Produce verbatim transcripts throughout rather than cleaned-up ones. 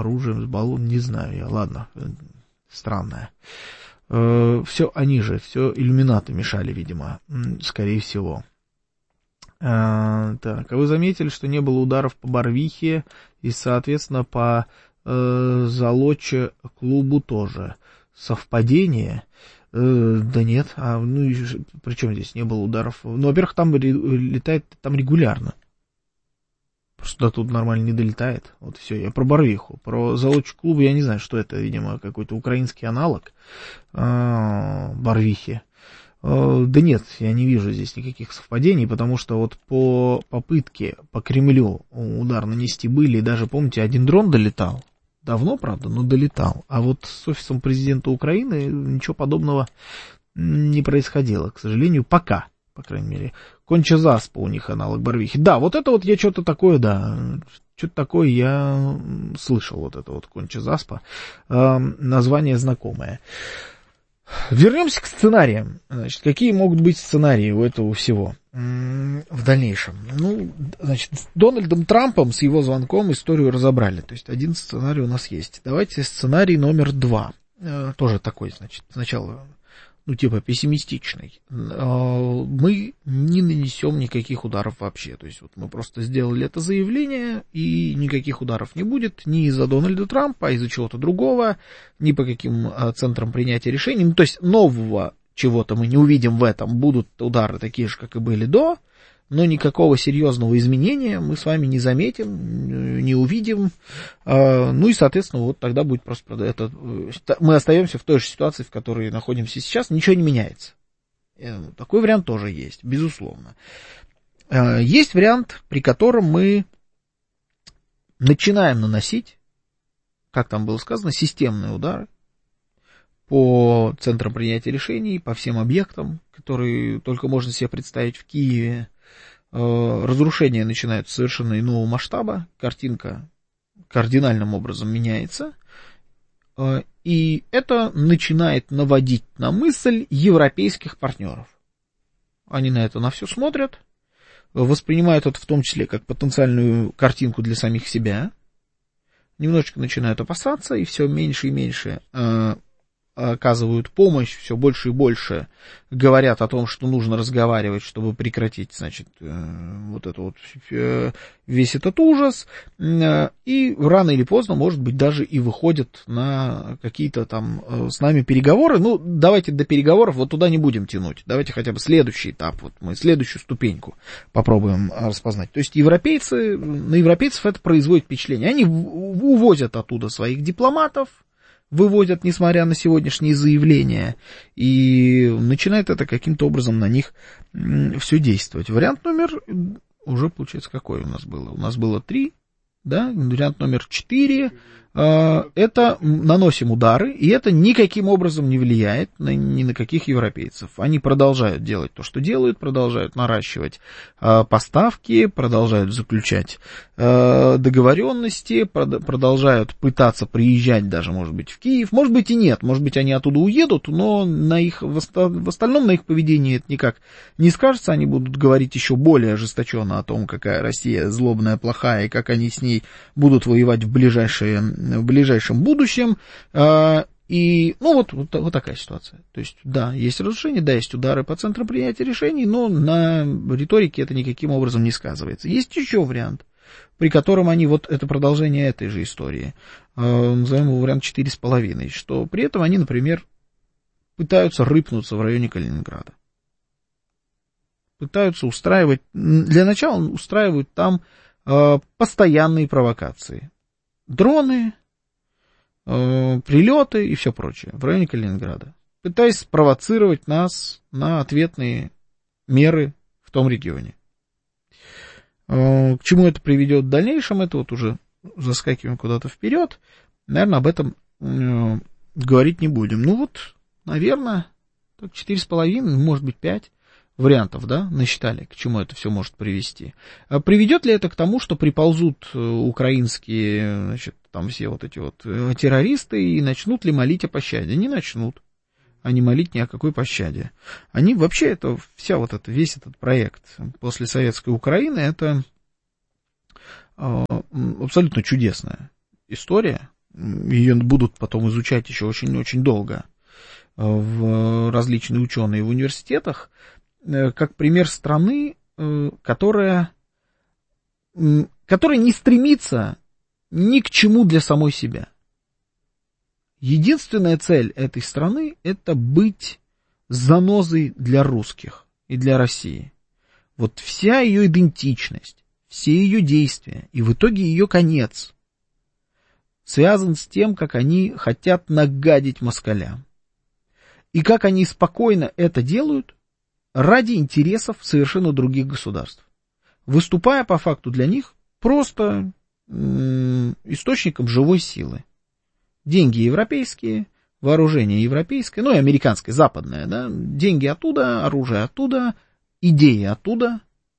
оружием, с баллоном, не знаю я, ладно, странное. Все они же, все иллюминаты мешали, видимо, скорее всего. Так, а вы заметили, что не было ударов по Барвихе и, соответственно, по э, Залоче клубу тоже? Совпадение? Э, да нет, а ну и при чем здесь не было ударов? Ну, во-первых, там летает там регулярно. Просто тут нормально не долетает. Вот все, я про Барвиху. Про Залочу клубу я не знаю, что это, видимо, какой-то украинский аналог э, Барвихи. Да нет, я не вижу здесь никаких совпадений, потому что вот по попытке по Кремлю удар нанести были, и даже, помните, один дрон долетал, давно, правда, но долетал, а вот с офисом президента Украины ничего подобного не происходило, к сожалению, пока, по крайней мере. Конча-Заспа у них аналог Барвихи. Да, вот это вот я что-то такое, да, что-то такое я слышал, вот это вот Конча-Заспа, э, название знакомое. Вернемся к сценариям. Значит, какие могут быть сценарии у этого всего в дальнейшем? Ну, значит, с Дональдом Трампом, с его звонком историю разобрали. То есть один сценарий у нас есть. Давайте сценарий номер два. Тоже такой, значит, сначала, ну, типа пессимистичный. Мы не нанесем никаких ударов вообще. То есть вот мы просто сделали это заявление, и никаких ударов не будет ни из-за Дональда Трампа, а из-за чего-то другого, ни по каким центрам принятия решений. Ну, то есть нового чего-то мы не увидим в этом. Будут удары такие же, как и были до, но никакого серьезного изменения мы с вами не заметим, не увидим. Ну и, соответственно, вот тогда будет просто это, мы остаемся в той же ситуации, в которой находимся сейчас, ничего не меняется. Такой вариант тоже есть, безусловно. Есть вариант, при котором мы начинаем наносить, как там было сказано, системные удары по центрам принятия решений, по всем объектам, которые только можно себе представить в Киеве. Разрушения начинаются совершенно иного масштаба, картинка кардинальным образом меняется, и это начинает наводить на мысль европейских партнеров. Они на это на все смотрят, воспринимают это в том числе как потенциальную картинку для самих себя, немножечко начинают опасаться, и все меньше и меньше оказывают помощь, все больше и больше говорят о том, что нужно разговаривать, чтобы прекратить, значит, вот это вот, весь этот ужас, и рано или поздно, может быть, даже и выходят на какие-то там с нами переговоры. Ну, давайте до переговоров вот туда не будем тянуть, давайте хотя бы следующий этап, вот мы следующую ступеньку попробуем распознать. То есть европейцы, на европейцев это производит впечатление, они увозят оттуда своих дипломатов, выводят, несмотря на сегодняшние заявления, и начинает это каким-то образом на них все действовать. Вариант номер, уже получается, какой у нас было? У нас было три, да, вариант номер четыре, это наносим удары, и это никаким образом не влияет на, ни на каких европейцев. Они продолжают делать то, что делают, продолжают наращивать э, поставки, продолжают заключать э, договоренности, прод, продолжают пытаться приезжать даже, может быть, в Киев. Может быть и нет, может быть они оттуда уедут, но на их, в, в остальном на их поведении это никак не скажется. Они будут говорить еще более ожесточенно о том, какая Россия злобная, плохая, и как они с ней будут воевать в ближайшие в ближайшем будущем, и, ну, вот, вот, вот такая ситуация. То есть, да, есть разрушения, да, есть удары по центрам принятия решений, но на риторике это никаким образом не сказывается. Есть еще вариант, при котором они, вот это продолжение этой же истории, назовем его вариант четыре с половиной, что при этом они, например, пытаются рыпнуться в районе Калининграда. Пытаются устраивать, для начала устраивают там постоянные провокации. Дроны, э, прилеты и все прочее в районе Калининграда, пытаясь спровоцировать нас на ответные меры в том регионе. Э, к чему это приведет в дальнейшем, это вот уже заскакиваем куда-то вперед, наверное, об этом э, говорить не будем. Ну вот, наверное, четыре с половиной, может быть, пять вариантов, да, насчитали, к чему это все может привести. Приведет ли это к тому, что приползут украинские, значит, там все вот эти вот террористы и начнут ли молить о пощаде? Не начнут. Они молить ни о какой пощаде. Они вообще, это вся вот это, весь этот проект после советской Украины, это абсолютно чудесная история. ее будут потом изучать еще очень-очень долго в различные ученые в университетах, как пример страны, которая, которая не стремится ни к чему для самой себя. Единственная цель этой страны — это быть занозой для русских и для России. Вот вся ее идентичность, все ее действия и в итоге ее конец связан с тем, как они хотят нагадить москалям. И как они спокойно это делают ради интересов совершенно других государств, выступая по факту для них просто м- источником живой силы. Деньги европейские, вооружение европейское, ну и американское, западное, да, деньги оттуда, оружие оттуда, идеи оттуда,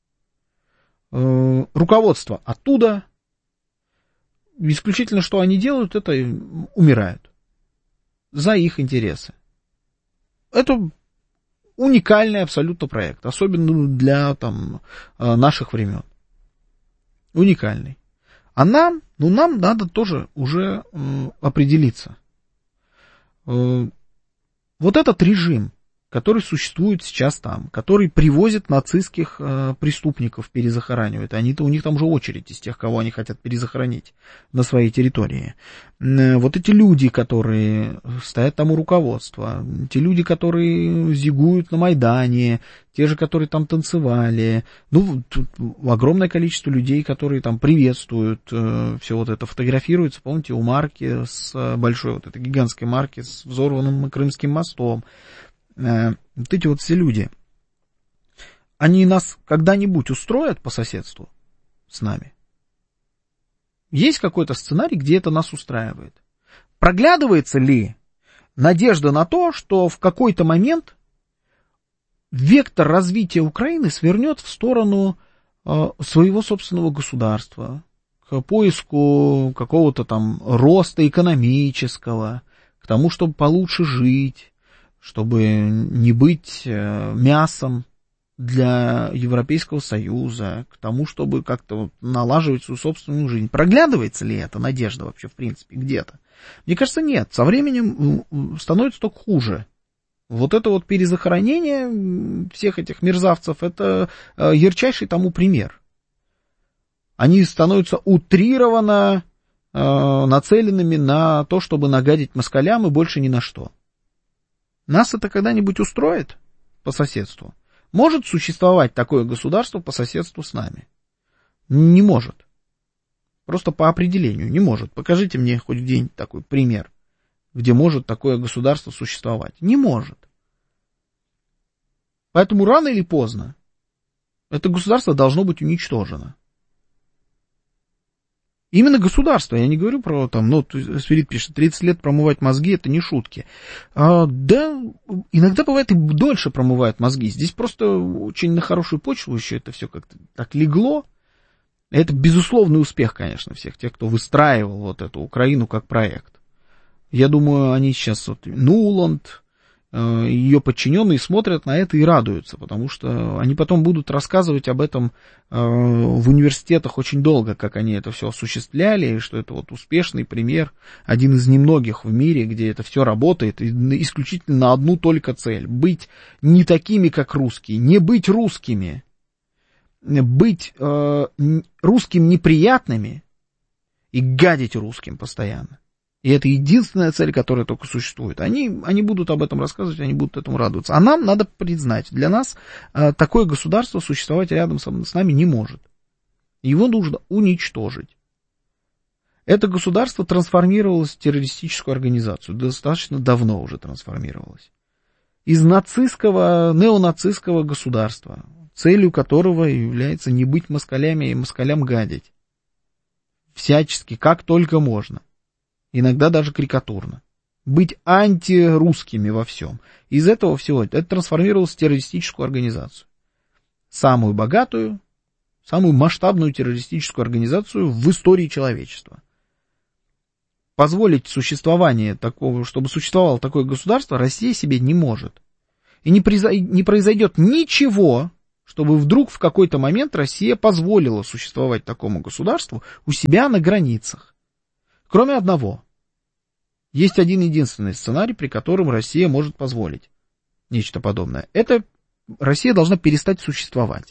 э, руководство оттуда. Исключительно, что они делают, это умирают за их интересы. Это уникальный абсолютно проект, особенно для там, наших времен. Уникальный. А нам, ну нам надо тоже уже э, определиться. Э, вот этот режим, который существует сейчас там, который привозит нацистских э, преступников, перезахоранивает. Они-то, у них там уже очередь из тех, кого они хотят перезахоронить на своей территории. Э, вот эти люди, которые стоят там у руководства, те люди, которые зигуют на Майдане, те же, которые там танцевали, ну, тут огромное количество людей, которые там приветствуют э, все вот это, фотографируются, помните, у марки с большой вот этой гигантской марки с взорванным Крымским мостом. Вот эти вот все люди, они нас когда-нибудь устроят по соседству с нами? Есть какой-то сценарий, где это нас устраивает? Проглядывается ли надежда на то, что в какой-то момент вектор развития Украины свернет в сторону э, своего собственного государства, к поиску какого-то там роста экономического, к тому, чтобы получше жить, чтобы не быть мясом для Европейского Союза, к тому, чтобы как-то налаживать свою собственную жизнь. Проглядывается ли эта надежда вообще, в принципе, где-то? Мне кажется, нет. Со временем становится только хуже. Вот это вот перезахоронение всех этих мерзавцев, это ярчайший тому пример. Они становятся утрированно нацеленными на то, чтобы нагадить москалям и больше ни на что. Нас это когда-нибудь устроит по соседству? Может существовать такое государство по соседству с нами? Не может. Просто по определению не может. Покажите мне хоть где-нибудь такой пример, где может такое государство существовать. Не может. Поэтому рано или поздно это государство должно быть уничтожено. Именно государство, я не говорю про, там, ну, Спирит пишет, тридцать лет промывать мозги, это не шутки. А, да, иногда бывает и дольше промывают мозги. Здесь просто очень на хорошую почву еще это все как-то так легло. Это безусловный успех, конечно, всех тех, кто выстраивал вот эту Украину как проект. Я думаю, они сейчас, вот, Нуланд, ее подчиненные смотрят на это и радуются, потому что они потом будут рассказывать об этом в университетах очень долго, как они это все осуществляли, и что это вот успешный пример, один из немногих в мире, где это все работает, исключительно на одну только цель — быть не такими, как русские, не быть русскими, быть э, русским неприятными и гадить русским постоянно. И это единственная цель, которая только существует. Они, они будут об этом рассказывать, они будут этому радоваться. А нам надо признать, для нас э, такое государство существовать рядом с, с нами не может. Его нужно уничтожить. Это государство трансформировалось в террористическую организацию. Достаточно давно уже трансформировалось. Из нацистского, неонацистского государства, целью которого является не быть москалями и москалям гадить. Всячески, как только можно. Иногда даже карикатурно. Быть антирусскими во всем. Из этого всего это трансформировалось в террористическую организацию. Самую богатую, самую масштабную террористическую организацию в истории человечества. Позволить существование такого, чтобы существовало такое государство, Россия себе не может. И не, произ... не произойдет ничего, чтобы вдруг в какой-то момент Россия позволила существовать такому государству у себя на границах. Кроме одного. Есть один единственный сценарий, при котором Россия может позволить нечто подобное. Это Россия должна перестать существовать.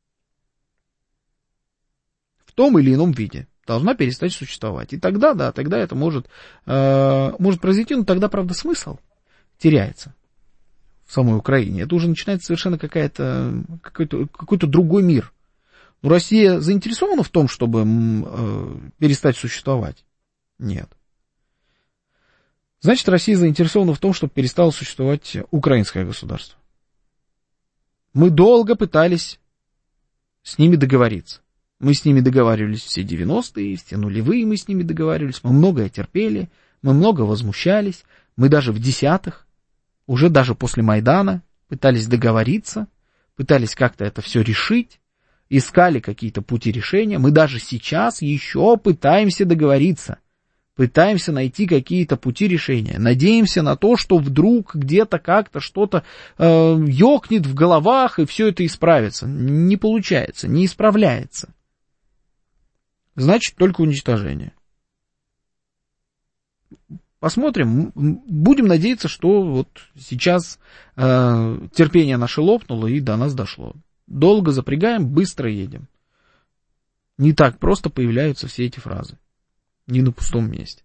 В том или ином виде. Должна перестать существовать. И тогда, да, тогда это может, э, может произойти, но тогда, правда, смысл теряется в самой Украине. Это уже начинается совершенно какая-то, какой-то, какой-то другой мир. Но Россия заинтересована в том, чтобы э, перестать существовать? Нет. Значит, Россия заинтересована в том, чтобы перестало существовать украинское государство. Мы долго пытались с ними договориться. Мы с ними договаривались все девяностые, все нулевые мы с ними договаривались, мы многое терпели, мы много возмущались, мы даже в десятых, уже даже после Майдана пытались договориться, пытались как-то это все решить, искали какие-то пути решения, мы даже сейчас еще пытаемся договориться, пытаемся найти какие-то пути решения, надеемся на то, что вдруг где-то как-то что-то э, ёкнет в головах и все это исправится. Не получается, не исправляется. Значит, только уничтожение. Посмотрим. Будем надеяться, что вот сейчас э, терпение наше лопнуло и до нас дошло. Долго запрягаем, быстро едем. Не так просто появляются все эти фразы. Не на пустом месте.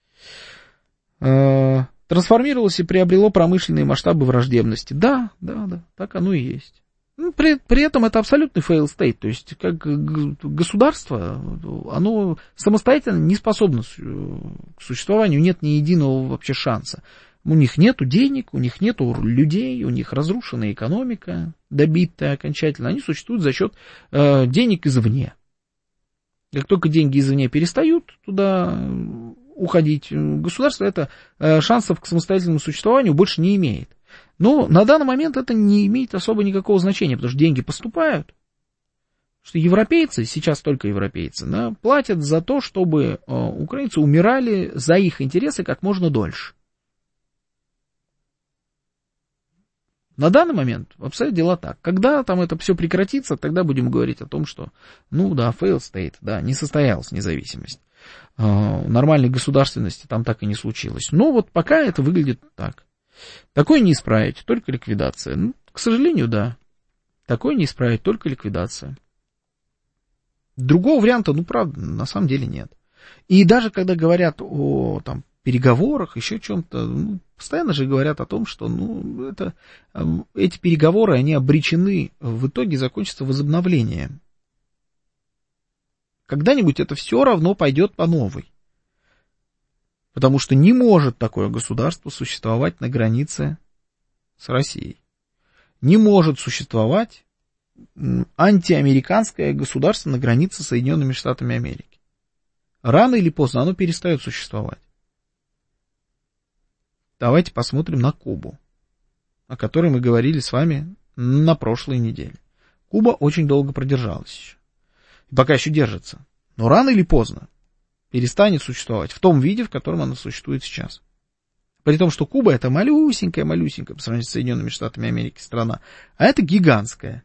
Э, трансформировалось и приобрело промышленные масштабы враждебности. Да, да, да, так оно и есть. При, при этом это абсолютный fail state, то есть как государство, оно самостоятельно не способно к существованию, нет ни единого вообще шанса. У них нету денег, у них нету людей, у них разрушена экономика, добитая окончательно, они существуют за счет э, денег извне. Как только деньги извне перестают туда уходить, государство это э, шансов к самостоятельному существованию больше не имеет. Но на данный момент это не имеет особо никакого значения, потому что деньги поступают. Что европейцы, сейчас только европейцы, да, платят за то, чтобы э, украинцы умирали за их интересы как можно дольше. На данный момент обстоят дела так. Когда там это все прекратится, тогда будем говорить о том, что, ну да, fail state, да, не состоялась независимость. Э, нормальной государственности там так и не случилось. Но вот пока это выглядит так. Такое не исправить, только ликвидация. Ну, к сожалению, да. Такое не исправить, только ликвидация. Другого варианта, ну, правда, на самом деле нет. И даже когда говорят о там, переговорах, еще чем-то, ну, постоянно же говорят о том, что ну, это, эти переговоры, они обречены в итоге закончиться возобновлением. Когда-нибудь это все равно пойдет по новой. Потому что не может такое государство существовать на границе с Россией. Не может существовать антиамериканское государство на границе с Соединенными Штатами Америки. Рано или поздно оно перестает существовать. Давайте посмотрим на Кубу, о которой мы говорили с вами на прошлой неделе. Куба очень долго продержалась еще. И пока еще держится. Но рано или поздно перестанет существовать в том виде, в котором она существует сейчас. При том, что Куба это малюсенькая-малюсенькая по сравнению с Соединенными Штатами Америки страна, а это гигантская.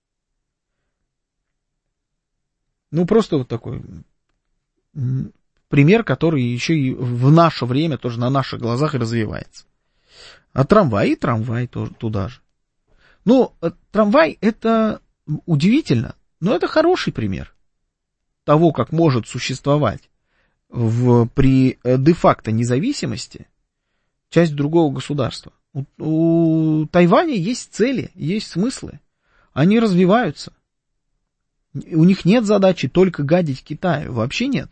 Ну, просто вот такой пример, который еще и в наше время тоже на наших глазах развивается. А трамвай и трамвай тоже туда же. Ну, трамвай это удивительно, но это хороший пример того, как может существовать В, при де-факто независимости часть другого государства. У, у Тайваня есть цели, есть смыслы. Они развиваются. У них нет задачи только гадить Китаю. Вообще нет.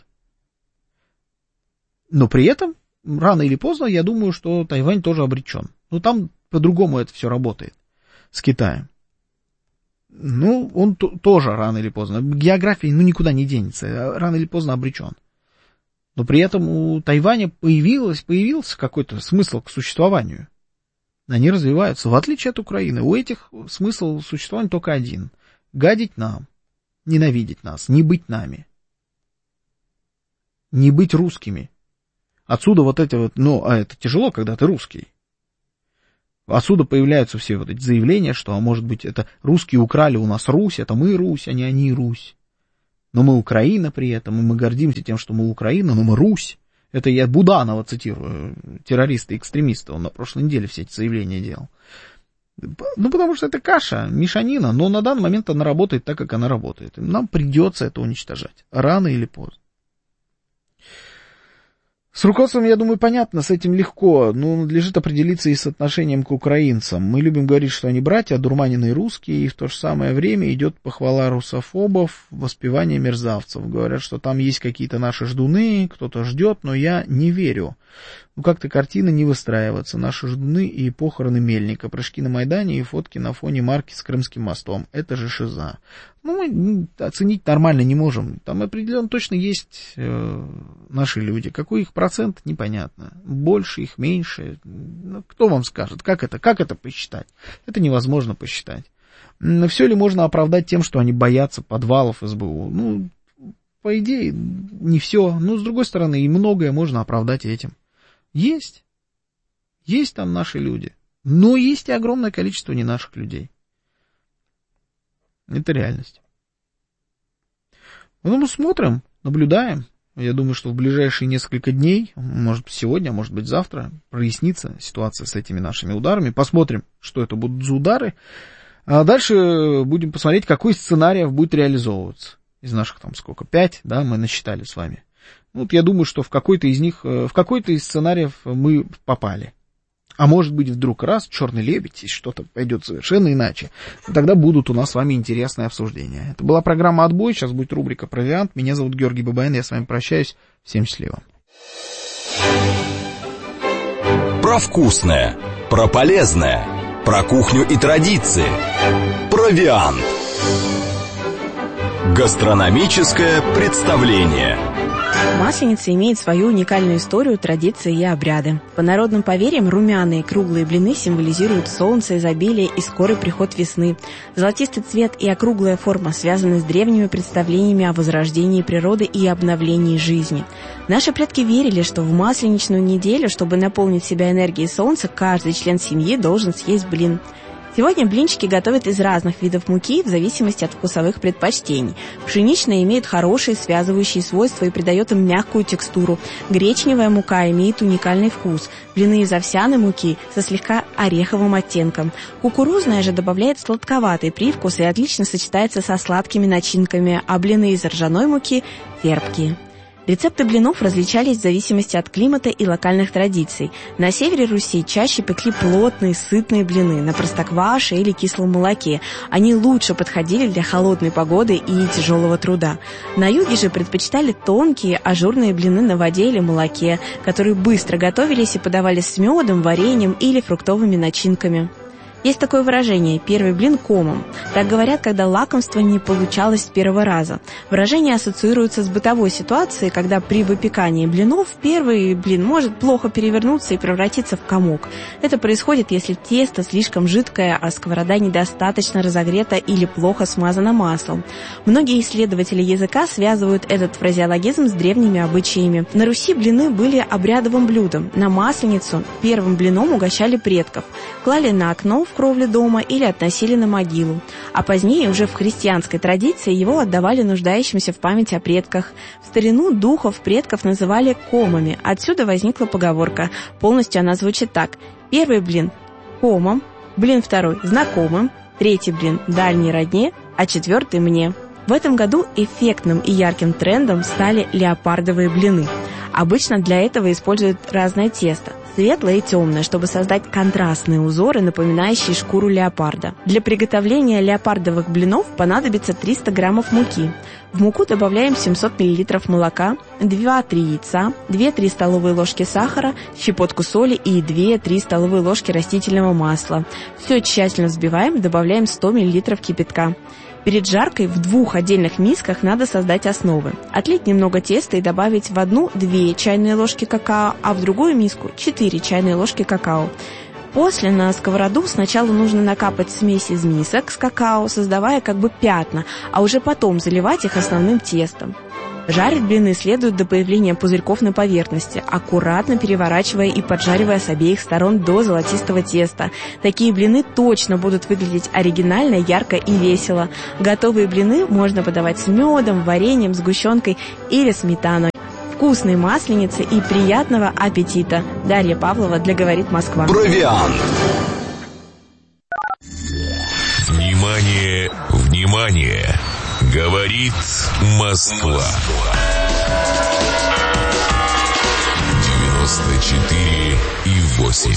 Но при этом, рано или поздно, я думаю, что Тайвань тоже обречен. Ну, там по-другому это все работает с Китаем. Ну, он т- тоже рано или поздно. География, ну, никуда не денется. Рано или поздно обречен. Но при этом у Тайваня появилось, появился какой-то смысл к существованию. Они развиваются. В отличие от Украины, у этих смысл существования только один. Гадить нам, ненавидеть нас, не быть нами. Не быть русскими. Отсюда вот эти вот, ну, а это тяжело, когда ты русский. Отсюда появляются все вот эти заявления, что, а может быть, это русские украли у нас Русь, это мы Русь, а не они Русь. Но мы Украина при этом, и мы гордимся тем, что мы Украина, но мы Русь. Это я Буданова цитирую, террориста и экстремиста, он на прошлой неделе все эти заявления делал. Ну, потому что это каша, мешанина, но на данный момент она работает так, как она работает. Нам придется это уничтожать, рано или поздно. С руководством, я думаю, понятно, с этим легко, но надлежит определиться и с отношением к украинцам. Мы любим говорить, что они братья, одурманенные русские, и в то же самое время идет похвала русофобов, воспевание мерзавцев. Говорят, что там есть какие-то наши ждуны, кто-то ждет, но я не верю. Ну, как-то картина не выстраивается. Наши ждуны и похороны Мельника, прыжки на Майдане и фотки на фоне марки с Крымским мостом. Это же шиза. Ну, мы оценить нормально не можем. Там определенно точно есть э, наши люди. Какой их процент, непонятно. Больше их, меньше. Ну, кто вам скажет? Как это, как это посчитать? Это невозможно посчитать. Все ли можно оправдать тем, что они боятся подвалов эс бэ у? Ну, по идее, не все. Но, с другой стороны, и многое можно оправдать этим. Есть. Есть там наши люди. Но есть и огромное количество не наших людей. Это реальность. Ну, мы смотрим, наблюдаем. Я думаю, что в ближайшие несколько дней, может быть сегодня, может быть завтра, прояснится ситуация с этими нашими ударами. Посмотрим, что это будут за удары. А дальше будем посмотреть, какой из сценариев будет реализовываться. Из наших там сколько? Пять, да, мы насчитали с вами. Вот я думаю, что в какой-то из них, в какой-то из сценариев мы попали. А может быть, вдруг раз, черный лебедь, и что-то пойдет совершенно иначе. Тогда будут у нас с вами интересные обсуждения. Это была программа «Отбой», сейчас будет рубрика «Провиант». Меня зовут Георгий Бабаян, я с вами прощаюсь. Всем счастливо. Про вкусное, про полезное, про кухню и традиции. «Провиант». Гастрономическое представление. Масленица имеет свою уникальную историю, традиции и обряды. По народным поверьям, румяные круглые блины символизируют солнце, изобилие и скорый приход весны. Золотистый цвет и округлая форма связаны с древними представлениями о возрождении природы и обновлении жизни. Наши предки верили, что в масленичную неделю, чтобы наполнить себя энергией солнца, каждый член семьи должен съесть блин. Сегодня блинчики готовят из разных видов муки в зависимости от вкусовых предпочтений. Пшеничная имеет хорошие связывающие свойства и придает им мягкую текстуру. Гречневая мука имеет уникальный вкус. Блины из овсяной муки со слегка ореховым оттенком. Кукурузная же добавляет сладковатый привкус и отлично сочетается со сладкими начинками, а блины из ржаной муки терпкие. Рецепты блинов различались в зависимости от климата и локальных традиций. На севере Руси чаще пекли плотные, сытные блины на простокваше или кислом молоке. Они лучше подходили для холодной погоды и тяжелого труда. На юге же предпочитали тонкие, ажурные блины на воде или молоке, которые быстро готовились и подавались с медом, вареньем или фруктовыми начинками. Есть такое выражение «первый блин комом». Так говорят, когда лакомство не получалось с первого раза. Выражение ассоциируется с бытовой ситуацией, когда при выпекании блинов первый блин может плохо перевернуться и превратиться в комок. Это происходит, если тесто слишком жидкое, а сковорода недостаточно разогрета или плохо смазана маслом. Многие исследователи языка связывают этот фразеологизм с древними обычаями. На Руси блины были обрядовым блюдом. На Масленицу первым блином угощали предков. Клали на окно в кровле дома или относили на могилу. А позднее, уже в христианской традиции, его отдавали нуждающимся в память о предках. В старину духов предков называли комами. Отсюда возникла поговорка. Полностью она звучит так. Первый блин – комом, блин второй – знакомым, третий блин – дальней родне, а четвертый – мне. В этом году эффектным и ярким трендом стали леопардовые блины. Обычно для этого используют разное тесто. Светлое и темное, чтобы создать контрастные узоры, напоминающие шкуру леопарда. Для приготовления леопардовых блинов понадобится триста граммов муки. В муку добавляем семьсот миллилитров молока, два-три яйца, две-три столовые ложки сахара, щепотку соли и две-три столовые ложки растительного масла. Все тщательно взбиваем, добавляем сто миллилитров кипятка. Перед жаркой в двух отдельных мисках надо создать основы. Отлить немного теста и добавить в одну две чайные ложки какао, а в другую миску четыре чайные ложки какао. После на сковороду сначала нужно накапать смесь из мисок с какао, создавая как бы пятна, а уже потом заливать их основным тестом. Жарить блины следует до появления пузырьков на поверхности, аккуратно переворачивая и поджаривая с обеих сторон до золотистого теста. Такие блины точно будут выглядеть оригинально, ярко и весело. Готовые блины можно подавать с медом, вареньем, сгущенкой или сметаной. В вкусной масленицы и приятного аппетита. Дарья Павлова для «Говорит Москва». Провиант. Внимание, внимание! Говорит Москва. девяносто четыре и восемь.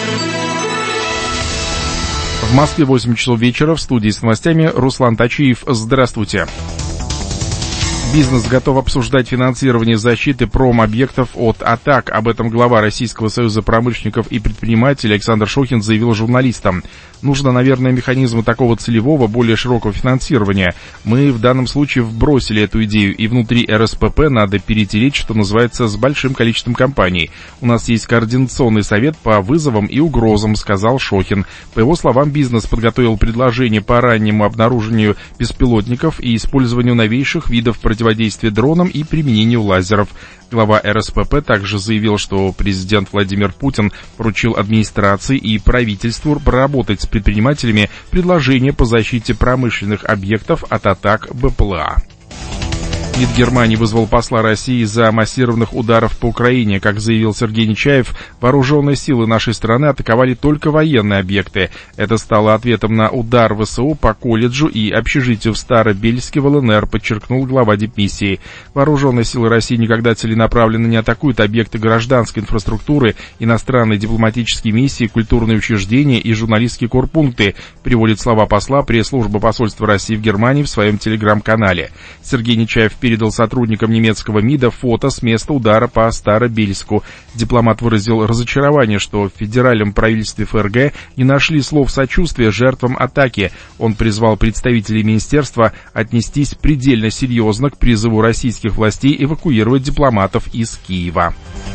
В Москве восемь часов вечера, в студии с новостями Руслан Тачиев. Здравствуйте. Бизнес готов обсуждать финансирование защиты промобъектов от атак. Об этом глава Российского союза промышленников и предпринимателей Александр Шохин заявил журналистам. Нужно, наверное, механизмы такого целевого, более широкого финансирования. Мы в данном случае вбросили эту идею, и внутри эр эс пэ пэ надо перетереть, что называется, с большим количеством компаний. У нас есть координационный совет по вызовам и угрозам, сказал Шохин. По его словам, бизнес подготовил предложение по раннему обнаружению беспилотников и использованию новейших видов противодействия противодействия дронам и применению лазеров. Глава эр эс пэ пэ также заявил, что президент Владимир Путин поручил администрации и правительству проработать с предпринимателями предложения по защите промышленных объектов от атак бэ пэ эл а. МИД Германии вызвал посла России из-за массированных ударов по Украине. Как заявил Сергей Нечаев, вооруженные силы нашей страны атаковали только военные объекты. Это стало ответом на удар вэ эс о по колледжу и общежитию в Старобельске в эл эн эр, подчеркнул глава дипмиссии. Вооруженные силы России никогда целенаправленно не атакуют объекты гражданской инфраструктуры, иностранные дипломатические миссии, культурные учреждения и журналистские корпункты, приводит слова посла пресс-служба посольства России в Германии в своем телеграм-канале. Сергей Нечаев передал сотрудникам немецкого МИДа фото с места удара по Старобельску. Дипломат выразил разочарование, что в федеральном правительстве эф эр гэ не нашли слов сочувствия жертвам атаки. Он призвал представителей министерства отнестись предельно серьезно к призыву российских властей эвакуировать дипломатов из Киева.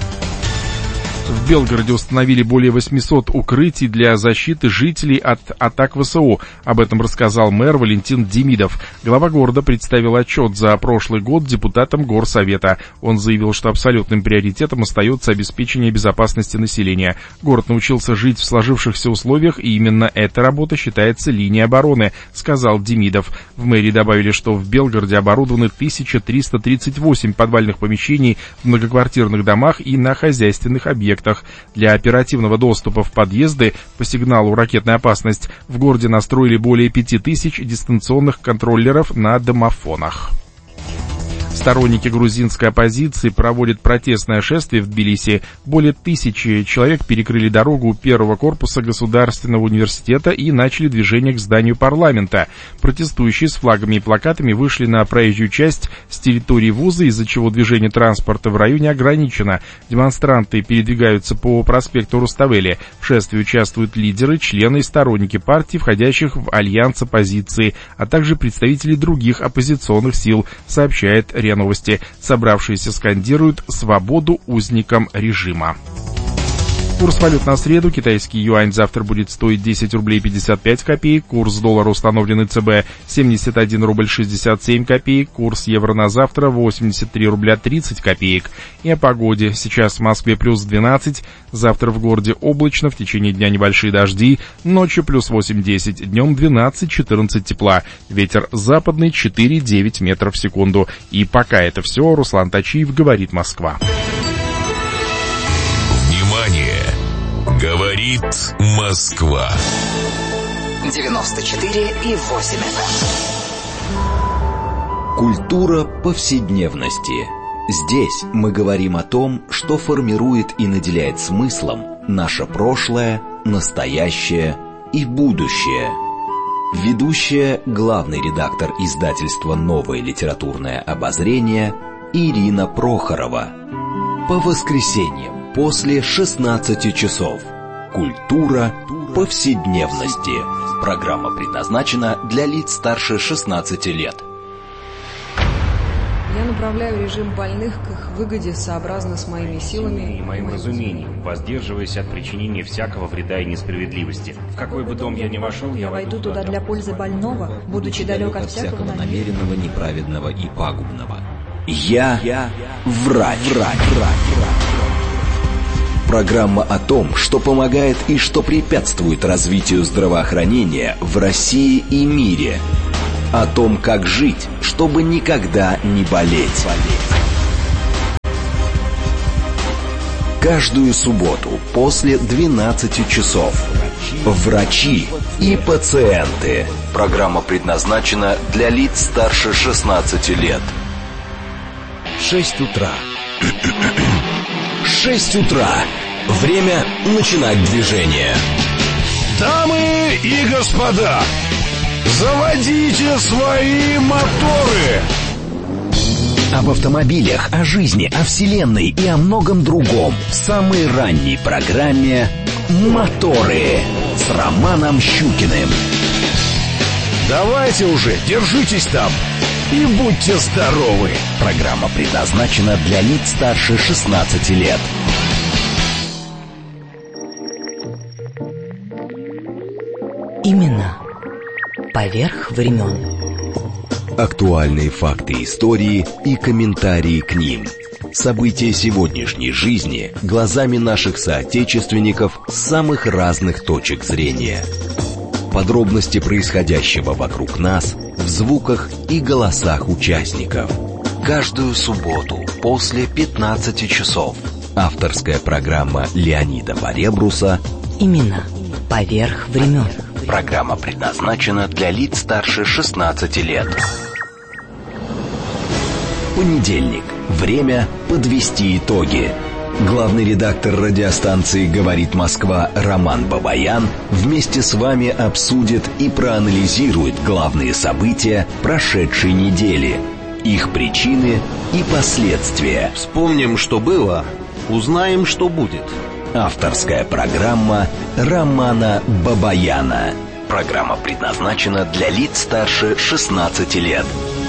В Белгороде установили более восемьсот укрытий для защиты жителей от атак вэ эс о. Об этом рассказал мэр Валентин Демидов. Глава города представил отчет за прошлый год депутатам Горсовета. Он заявил, что абсолютным приоритетом остается обеспечение безопасности населения. Город научился жить в сложившихся условиях, и именно эта работа считается линией обороны, сказал Демидов. В мэрии добавили, что в Белгороде оборудованы тысяча триста тридцать восемь подвальных помещений в многоквартирных домах и на хозяйственных объектах. Для оперативного доступа в подъезды по сигналу «Ракетная опасность» в городе настроили более пяти тысяч дистанционных контроллеров на домофонах. Сторонники грузинской оппозиции проводят протестное шествие в Тбилиси. Более тысячи человек перекрыли дорогу у первого корпуса Государственного университета и начали движение к зданию парламента. Протестующие с флагами и плакатами вышли на проезжую часть с территории вуза, из-за чего движение транспорта в районе ограничено. Демонстранты передвигаются по проспекту Руставели. В шествии участвуют лидеры, члены и сторонники партий, входящих в альянс оппозиции, а также представители других оппозиционных сил, сообщает РИА Новости. Собравшиеся скандируют «Свободу узникам режима». Курс валют на среду. Китайский юань завтра будет стоить десять рублей пятьдесят пять копеек. Курс доллара, установленный ЦБ, семьдесят один рубль шестьдесят семь копеек. Курс евро на завтра восемьдесят три рубля тридцать копеек. И о погоде. Сейчас в Москве плюс двенадцать. Завтра в городе облачно. В течение дня небольшие дожди. Ночью плюс восемь-десять. Днем двенадцать-четырнадцать тепла. Ветер западный четыре-девять метров в секунду. И пока это все. Руслан Тачиев, говорит Москва. Говорит Москва. девяносто четыре и восемь эф эм. Культура повседневности. Здесь мы говорим о том, что формирует и наделяет смыслом наше прошлое, настоящее и будущее. Ведущая, главный редактор издательства «Новое литературное обозрение» Ирина Прохорова. По воскресеньям после шестнадцати часов. Культура повседневности. Программа предназначена для лиц старше шестнадцати лет. Я направляю режим больных к их выгоде сообразно с моими силами и моим разумением, воздерживаясь от причинения всякого вреда и несправедливости. В какой бы дом я ни вошел, я войду туда для пользы больного, будучи далек от всякого намеренного, неправедного и пагубного. Я, я врач, врач, врач, врач. Программа о том, что помогает и что препятствует развитию здравоохранения в России и мире. О том, как жить, чтобы никогда не болеть. Каждую субботу после двенадцати часов. Врачи и пациенты. Программа предназначена для лиц старше шестнадцати лет. Шесть утра. Шесть утра. Время начинать движение. Дамы и господа, заводите свои моторы. Об автомобилях, о жизни, о вселенной и о многом другом в самой ранней программе «Моторы» с Романом Щукиным. Давайте уже, держитесь там и будьте здоровы. Программа предназначена для лиц старше шестнадцати лет. Именно поверх времен. Актуальные факты истории и комментарии к ним. События сегодняшней жизни глазами наших соотечественников с самых разных точек зрения. Подробности происходящего вокруг нас в звуках и голосах участников. Каждую субботу после пятнадцати часов. Авторская программа Леонида Фаребруса Именно поверх времен. Программа предназначена для лиц старше шестнадцати лет. Понедельник. Время подвести итоги. Главный редактор радиостанции «Говорит Москва» Роман Бабаян вместе с вами обсудит и проанализирует главные события прошедшей недели, их причины и последствия. Вспомним, что было, узнаем, что будет. Авторская программа Романа Бабаяна. Программа предназначена для лиц старше шестнадцати лет.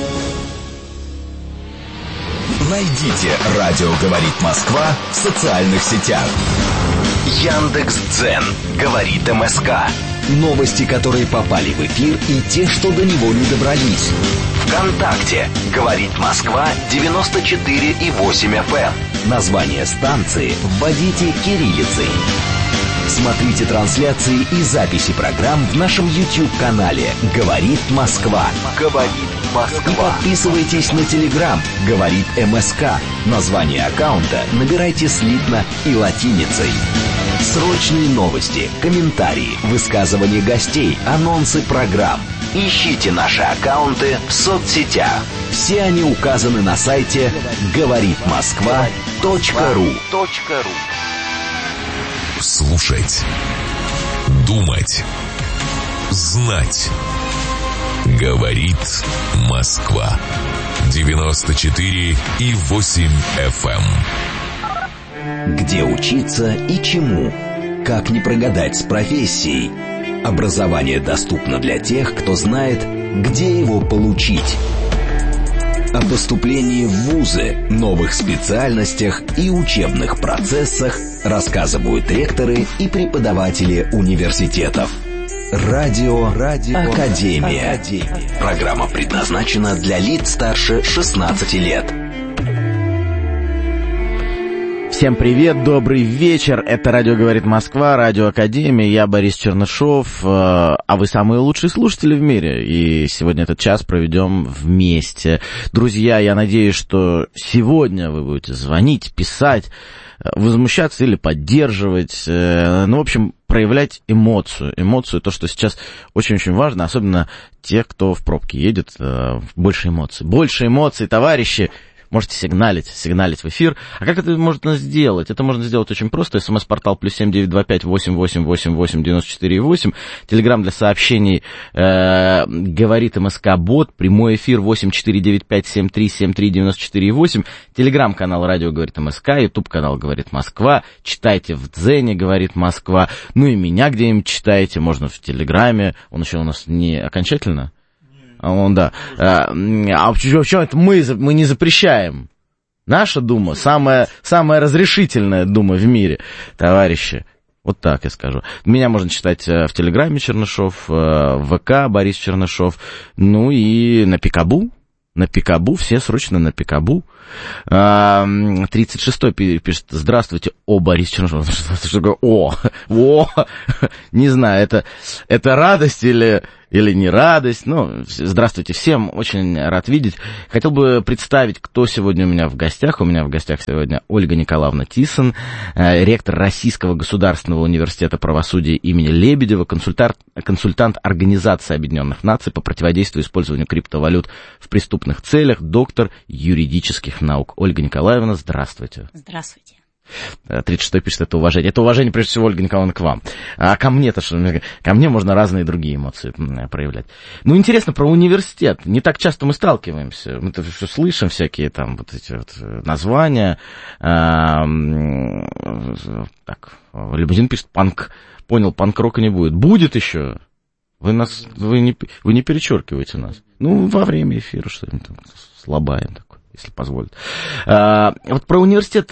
Найдите «Радио говорит Москва» в социальных сетях. Яндекс.Дзен говорит МСК. Новости, которые попали в эфир, и те, что до него не добрались. ВКонтакте говорит Москва девяносто четыре и восемь эф эм. Название станции вводите кириллицей. Смотрите трансляции и записи программ в нашем YouTube-канале «Говорит Москва». «Говорит Москва». И подписывайтесь на Telegram «Говорит МСК». Название аккаунта набирайте слитно и латиницей. Срочные новости, комментарии, высказывания гостей, анонсы программ. Ищите наши аккаунты в соцсетях. Все они указаны на сайте говорит москва точка ру. Слушать, думать, знать. Говорит Москва. девяносто четыре и восемь эф эм. Где учиться и чему? Как не прогадать с профессией? Образование доступно для тех, кто знает, где его получить. О поступлении в вузы, новых специальностях и учебных процессах рассказывают ректоры и преподаватели университетов. Радио, Радио Академия. Академия. Программа предназначена для лиц старше шестнадцати лет. Всем привет, добрый вечер. Это радио «Говорит Москва», радио Академия. Я Борис Чернышов, а вы самые лучшие слушатели в мире. И сегодня этот час проведем вместе. Друзья, я надеюсь, что сегодня вы будете звонить, писать, возмущаться или поддерживать. Ну, в общем, проявлять эмоцию. Эмоцию, то, что сейчас очень-очень важно, особенно те, кто в пробке едет. Больше эмоций. Больше эмоций, товарищи. Можете сигналить, сигналить в эфир. А как это можно сделать? Это можно сделать очень просто. СМС-портал плюс семь девять два пять восемь восемь восемь восемь девяносто четыре восемь. Телеграм для сообщений э, говорит МСК-бот. Прямой эфир восемь четыре девять пять семь три семь три девяносто четыре восемь. Телеграм-канал радио говорит МСК. Ютуб-канал говорит Москва. Читайте в Дзене говорит Москва. Ну и меня где-нибудь читайте. Можно в Телеграме. Он еще у нас не окончательно. А он, да. А, а почему это мы, мы не запрещаем? Наша Дума самая, самая разрешительная Дума в мире, товарищи. Вот так я скажу. Меня можно читать в Телеграме Чернышов, в ВК Борис Чернышов, ну и на Пикабу. На Пикабу, все срочно на Пикабу. тридцать шестой пишет: здравствуйте, о, Борис Чернышов. Что такое о? О! Не знаю, это, это радость или, или не радость. Ну, здравствуйте всем, очень рад видеть. Хотел бы представить, кто сегодня у меня в гостях. У меня в гостях сегодня Ольга Николаевна Тисон, ректор Российского государственного университета правосудия имени Лебедева, консультант, консультант Организации Объединенных Наций по противодействию использованию криптовалют в преступных целях, доктор юридических наук. Ольга Николаевна, здравствуйте. Здравствуйте. тридцать шестой пишет, это уважение. Это уважение, прежде всего, Ольга Николаевна, к вам. А ко мне-то что? Ко мне можно разные другие эмоции проявлять. Ну, интересно, про университет. Не так часто мы сталкиваемся. Мы-то все слышим, всякие там вот эти вот названия. А, так, Лебедин пишет, панк. Понял, панк-рока не будет. Будет еще. Вы нас, вы не, вы не перечеркиваете нас. Ну, во время эфира что-нибудь там слабаем такое, если позволит. А, вот про университет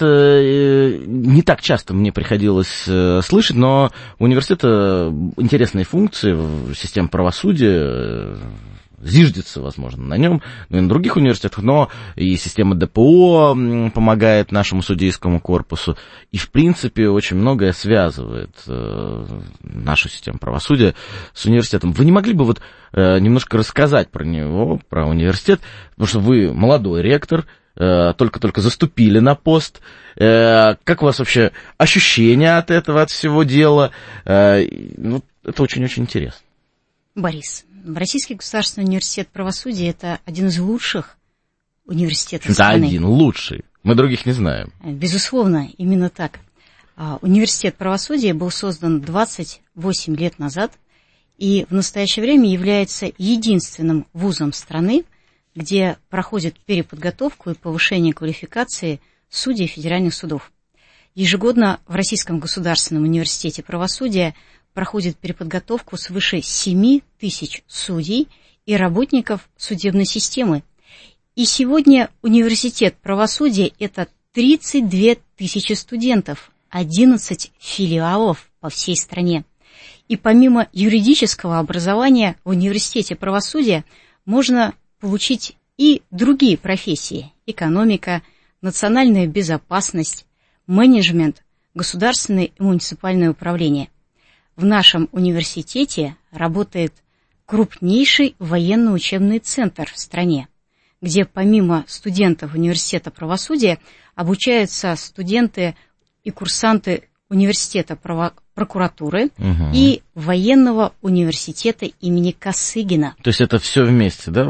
не так часто мне приходилось слышать, но у университета интересные функции, система правосудия, зиждется, возможно, на нем, но и на других университетах, но и система ДПО помогает нашему судейскому корпусу, и, в принципе, очень многое связывает э, нашу систему правосудия с университетом. Вы не могли бы вот э, немножко рассказать про него, про университет, потому что вы молодой ректор, э, только-только заступили на пост, э, как у вас вообще ощущения от этого, от всего дела? Э, ну, это очень-очень интересно. Борис, Российский государственный университет правосудия – это один из лучших университетов да, страны. Один, лучший. Мы других не знаем. Безусловно, именно так. Университет правосудия был создан двадцать восемь лет назад и в настоящее время является единственным вузом страны, где проходит переподготовку и повышение квалификации судей федеральных судов. Ежегодно в Российском государственном университете правосудия проходит переподготовку свыше семи тысяч судей и работников судебной системы. И сегодня университет правосудия – это тридцать две тысячи студентов, одиннадцать филиалов по всей стране. И помимо юридического образования в университете правосудия можно получить и другие профессии – экономика, национальная безопасность, менеджмент, государственное и муниципальное управление. В нашем университете работает крупнейший военно-учебный центр в стране, где помимо студентов университета правосудия обучаются студенты и курсанты университета право- прокуратуры угу. и военного университета имени Косыгина. То есть это все вместе, да, в,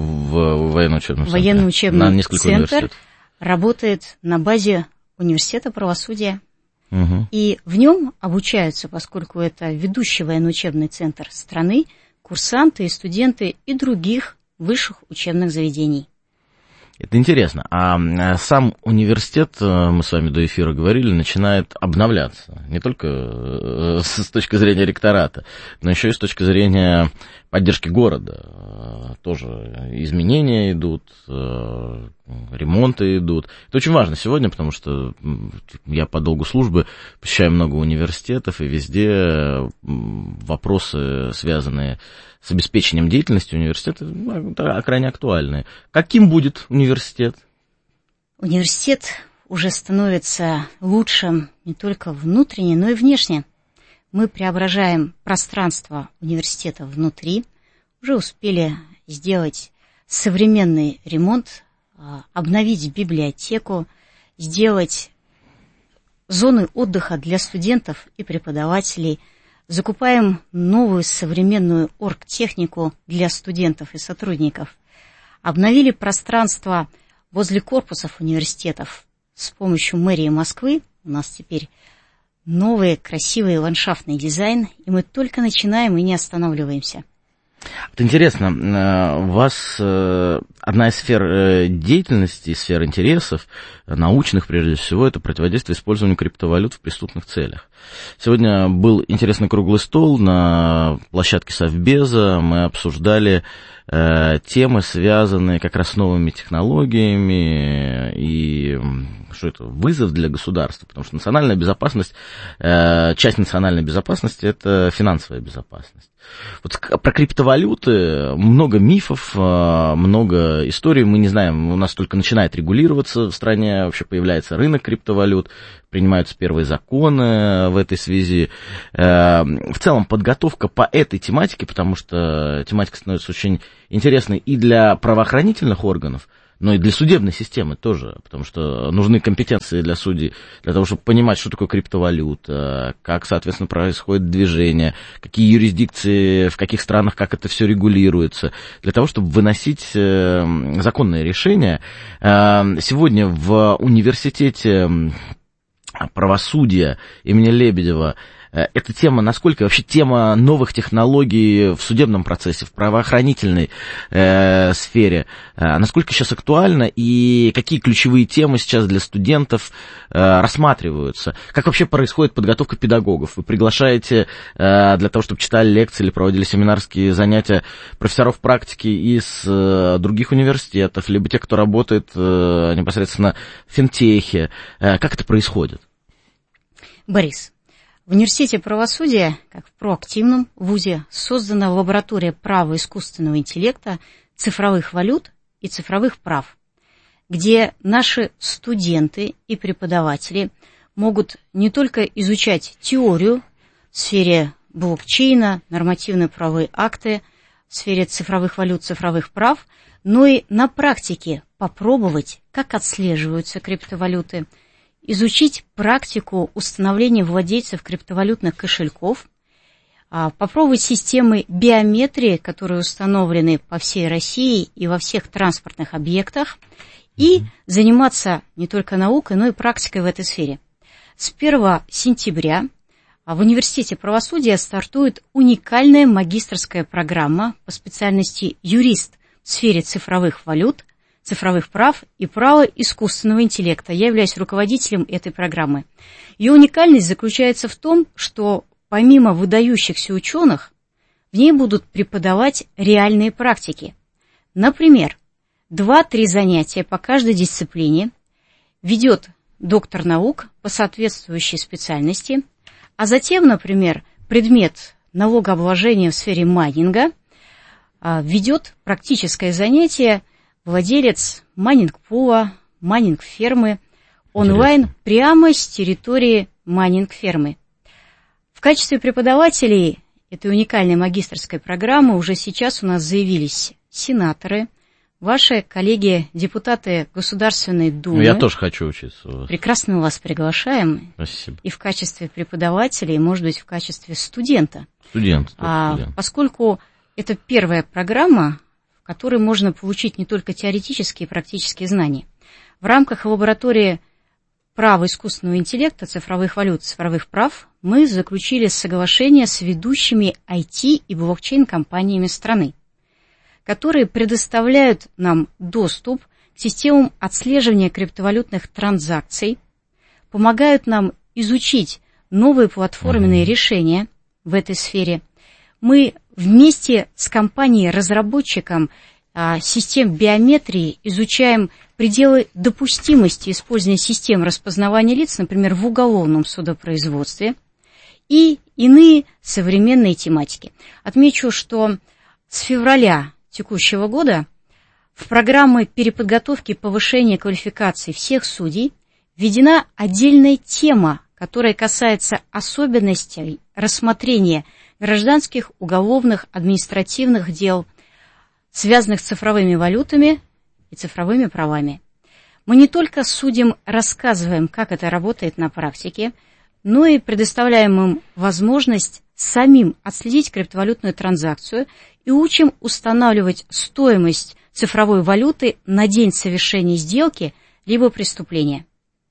в военно-учебном центре? Военно-учебный центр работает на базе университета правосудия. Угу. И в нем обучаются, поскольку это ведущий военно-учебный центр страны, курсанты и студенты и других высших учебных заведений. Это интересно. А сам университет, мы с вами до эфира говорили, начинает обновляться. Не только с точки зрения ректората, но еще и с точки зрения поддержки города. Тоже изменения идут, ремонты идут. Это очень важно сегодня, потому что я по долгу службы посещаю много университетов, и везде вопросы, связанные с обеспечением деятельности университета, крайне актуальные. Каким будет университет? Университет уже становится лучшим не только внутренне, но и внешне. Мы преображаем пространство университета внутри, уже успели сделать современный ремонт, обновить библиотеку, сделать зоны отдыха для студентов и преподавателей, закупаем новую современную оргтехнику для студентов и сотрудников, обновили пространство возле корпусов университетов с помощью мэрии Москвы. У нас теперь новый красивый ландшафтный дизайн, и мы только начинаем и не останавливаемся. Вот интересно, у вас одна из сфер деятельности, сфер интересов, научных прежде всего, это противодействие использованию криптовалют в преступных целях. Сегодня был интересный круглый стол на площадке Совбеза, мы обсуждали э, темы, связанные как раз с новыми технологиями и что это, вызов для государства, потому что национальная безопасность, э, часть национальной безопасности – это финансовая безопасность. Вот про криптовалюты много мифов, много историй, мы не знаем, у нас только начинает регулироваться в стране, вообще появляется рынок криптовалют, принимаются первые законы в этой связи. В целом подготовка по этой тематике, потому что тематика становится очень интересной и для правоохранительных органов, но и для судебной системы тоже, потому что нужны компетенции для судей, для того, чтобы понимать, что такое криптовалюта, как, соответственно, происходит движение, какие юрисдикции, в каких странах, как это все регулируется, для того, чтобы выносить законные решения. Сегодня в университете правосудия имени Лебедева эта тема, насколько вообще тема новых технологий в судебном процессе, в правоохранительной э, сфере, э, насколько сейчас актуальна и какие ключевые темы сейчас для студентов э, рассматриваются? Как вообще происходит подготовка педагогов? Вы приглашаете э, для того, чтобы читали лекции или проводили семинарские занятия профессоров практики из э, других университетов, либо тех, кто работает э, непосредственно в финтехе? Э, как это происходит? Борис, в Университете правосудия, как в проактивном вузе, создана лаборатория права искусственного интеллекта, цифровых валют и цифровых прав, где наши студенты и преподаватели могут не только изучать теорию в сфере блокчейна, нормативно-правовые акты, в сфере цифровых валют, цифровых прав, но и на практике попробовать, как отслеживаются криптовалюты, изучить практику установления владельцев криптовалютных кошельков, попробовать системы биометрии, которые установлены по всей России и во всех транспортных объектах, и заниматься не только наукой, но и практикой в этой сфере. С первого сентября в Университете правосудия стартует уникальная магистерская программа по специальности юрист в сфере цифровых валют, цифровых прав и права искусственного интеллекта. Я являюсь руководителем этой программы. Ее уникальность заключается в том, что помимо выдающихся ученых, в ней будут преподавать реальные практики. Например, два-три занятия по каждой дисциплине ведет доктор наук по соответствующей специальности, а затем, например, предмет налогообложения в сфере майнинга ведет практическое занятие владелец майнинг-пула, майнинг-фермы, онлайн Интересно. Прямо с территории майнинг-фермы. В качестве преподавателей этой уникальной магистерской программы уже сейчас у нас заявились сенаторы, ваши коллеги, депутаты Государственной Думы. Ну, я тоже хочу учиться. Прекрасно вас приглашаем. Спасибо. И в качестве преподавателя, и, может быть, в качестве студента. Студент. А, студент. Поскольку это первая программа, в которой можно получить не только теоретические и практические знания. В рамках лаборатории права искусственного интеллекта, цифровых валют, цифровых прав мы заключили соглашение с ведущими ай ти и блокчейн-компаниями страны, которые предоставляют нам доступ к системам отслеживания криптовалютных транзакций, помогают нам изучить новые платформенные mm-hmm. решения в этой сфере. Мы вместе с компанией-разработчиком а, систем биометрии изучаем пределы допустимости использования систем распознавания лиц, например, в уголовном судопроизводстве, и иные современные тематики. Отмечу, что с февраля текущего года в программы переподготовки и повышения квалификации всех судей введена отдельная тема, которая касается особенностей рассмотрения гражданских, уголовных, административных дел, связанных с цифровыми валютами и цифровыми правами. Мы не только судьям рассказываем, как это работает на практике, но и предоставляем им возможность самим отследить криптовалютную транзакцию и учим устанавливать стоимость цифровой валюты на день совершения сделки либо преступления.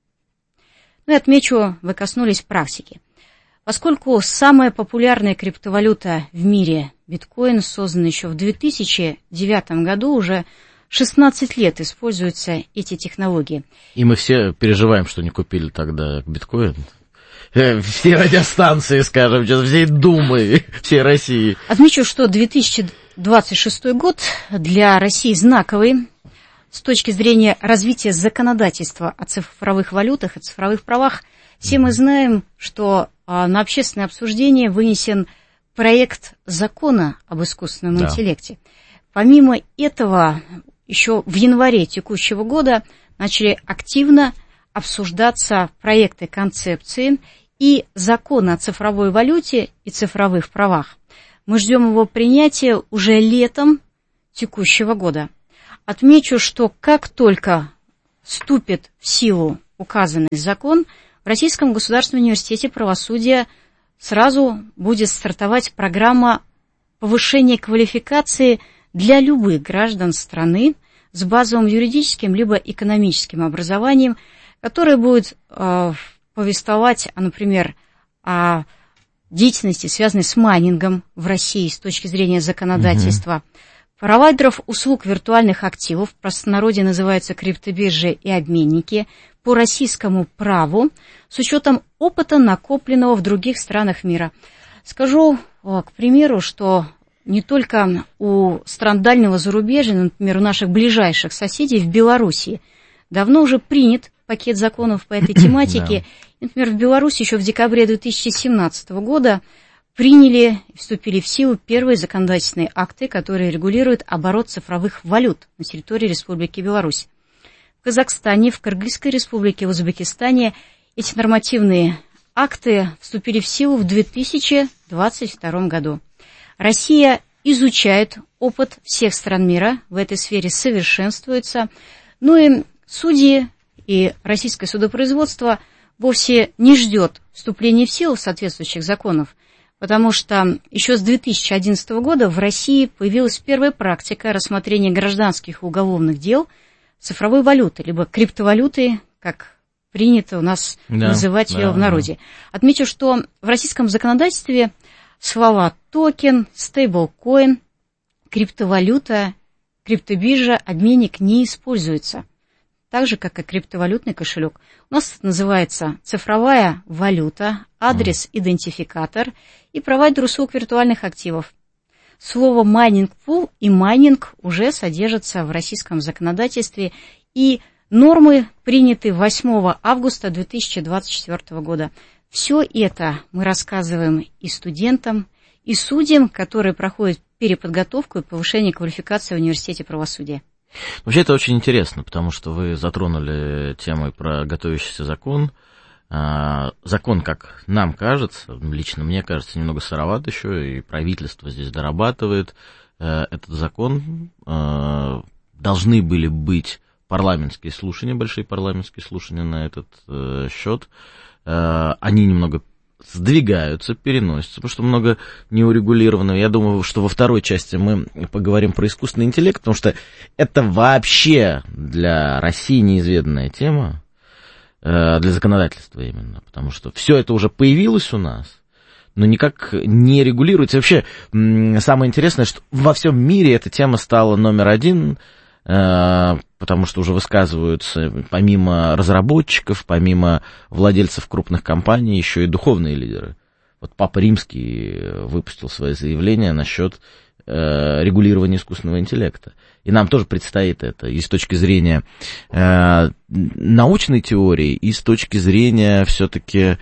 Ну и отмечу, вы коснулись практики. Поскольку самая популярная криптовалюта в мире, биткоин, создан еще в две тысячи девятом году, уже шестнадцать лет используются эти технологии. И мы все переживаем, что не купили тогда биткоин. Все радиостанции, скажем, всей Думы, всей России. Отмечу, что две тысячи двадцать шестой год для России знаковый с точки зрения развития законодательства о цифровых валютах и цифровых правах. Все мы знаем, что на общественное обсуждение вынесен проект закона об искусственном да. интеллекте. Помимо этого, еще в январе текущего года начали активно обсуждаться проекты концепции и закон о цифровой валюте и цифровых правах. Мы ждем его принятия уже летом текущего года. Отмечу, что как только вступит в силу указанный закон, в Российском государственном университете правосудия сразу будет стартовать программа повышения квалификации для любых граждан страны с базовым юридическим либо экономическим образованием, которое будет э, повествовать, например, о деятельности, связанной с майнингом в России с точки зрения законодательства, угу. провайдеров услуг виртуальных активов, в простонародье называются криптобиржи и обменники, по российскому праву, с учетом опыта, накопленного в других странах мира. Скажу, к примеру, что не только у стран дальнего зарубежья, например, у наших ближайших соседей в Беларуси давно уже принят пакет законов по этой тематике. Например, в Беларуси еще в декабре две тысячи семнадцатого года приняли и вступили в силу первые законодательные акты, которые регулируют оборот цифровых валют на территории Республики Беларусь. В Казахстане, в Кыргызской республике, в Узбекистане эти нормативные акты вступили в силу в две тысячи двадцать втором году. Россия изучает опыт всех стран мира, в этой сфере совершенствуется. Ну и судьи и российское судопроизводство вовсе не ждет вступления в силу соответствующих законов, потому что еще с две тысячи одиннадцатого года в России появилась первая практика рассмотрения гражданских и уголовных дел цифровой валюты, либо криптовалюты, как принято у нас да, называть да, ее в народе. Да. Отмечу, что в российском законодательстве слова токен, стейблкоин, криптовалюта, криптобиржа, обменник не используются. Так же, как и криптовалютный кошелек. У нас это называется цифровая валюта, адрес-идентификатор и провайдер услуг виртуальных активов. Слово майнинг-пул и майнинг уже содержатся в российском законодательстве, и нормы приняты восьмого августа две тысячи двадцать четвёртого года. Все это мы рассказываем и студентам, и судьям, которые проходят переподготовку и повышение квалификации в университете правосудия. Вообще это очень интересно, потому что вы затронули тему про готовящийся закон. Закон, как нам кажется, лично мне кажется, немного сыроват еще, и правительство здесь дорабатывает этот закон. Должны были быть парламентские слушания, большие парламентские слушания на этот счет. Они немного сдвигаются, переносятся, потому что много неурегулированного. Я думаю, что во второй части мы поговорим про искусственный интеллект, потому что это вообще для России неизведанная тема, для законодательства именно, потому что все это уже появилось у нас, но никак не регулируется. Вообще, самое интересное, что во всем мире эта тема стала номер один, потому что уже высказываются помимо разработчиков, помимо владельцев крупных компаний, еще и духовные лидеры. Вот Папа Римский выпустил свое заявление насчет регулирования искусственного интеллекта. И нам тоже предстоит это и с точки зрения э, научной теории, и с точки зрения все-таки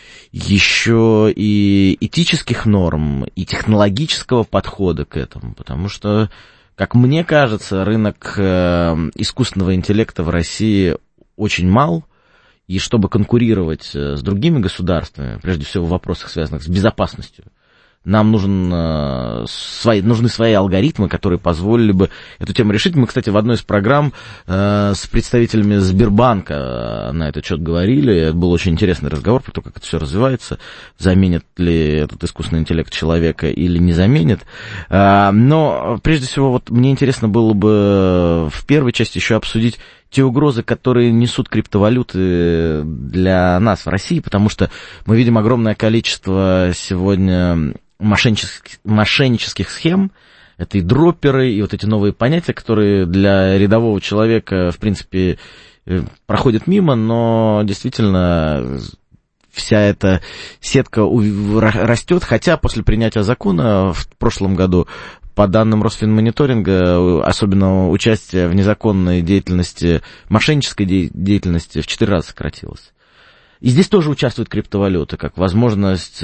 еще и этических норм, и технологического подхода к этому. Потому что, как мне кажется, рынок э, искусственного интеллекта в России очень мал. И чтобы конкурировать с другими государствами, прежде всего в вопросах, связанных с безопасностью, нам нужен, э, свои, нужны свои алгоритмы, которые позволили бы эту тему решить. Мы, кстати, в одной из программ э, с представителями Сбербанка на этот счет говорили. Это был очень интересный разговор про то, как это все развивается, заменит ли этот искусственный интеллект человека или не заменит. Э, но, прежде всего, вот мне интересно было бы в первой части еще обсудить те угрозы, которые несут криптовалюты для нас в России, потому что мы видим огромное количество сегодня мошеннических, мошеннических схем. Это и дропперы, и вот эти новые понятия, которые для рядового человека, в принципе, проходят мимо, но действительно вся эта сетка растет, хотя после принятия закона в прошлом году по данным Росфинмониторинга, особенно участие в незаконной деятельности, мошеннической деятельности в четыре раза сократилось. И здесь тоже участвуют криптовалюты, как возможность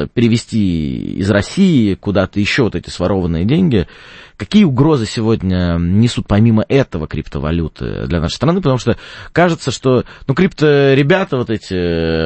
перевести из России куда-то еще вот эти сворованные деньги. Какие угрозы сегодня несут помимо этого криптовалюты для нашей страны? Потому что кажется, что ну, крипто-ребята, вот эти